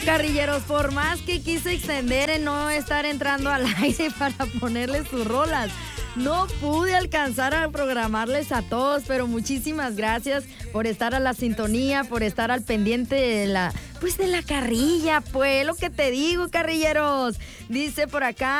carrilleros, por más que quise extender en no estar entrando al aire para ponerles sus rolas, no pude alcanzar a programarles a todos, pero muchísimas gracias por estar a la sintonía, por estar al pendiente de la carrilla, pues, lo que te digo, carrilleros. Dice por acá